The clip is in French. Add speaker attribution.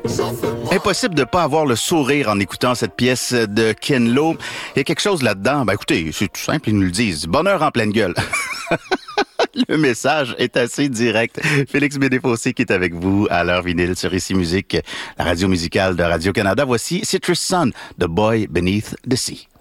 Speaker 1: Impossible de pas avoir le sourire en écoutant cette pièce de Ken Lo. Il y a quelque chose là-dedans. Ben écoutez, c'est tout simple, ils nous le disent. Bonheur en pleine gueule. Le message est assez direct. Félix Bédéfossé qui est avec vous à l'heure vinyle sur Ici Musique, la radio musicale de Radio-Canada. Voici Citrus Sun, The Boy Beneath the Sea.